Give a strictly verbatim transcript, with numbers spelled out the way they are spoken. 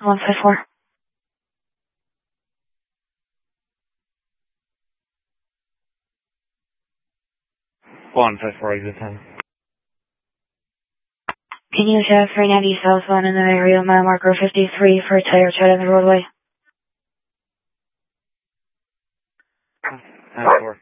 one five four. one five four, exit ten. Can you check three ninety southbound in the area mile marker fifty-three for a tire tread on the roadway? ten four.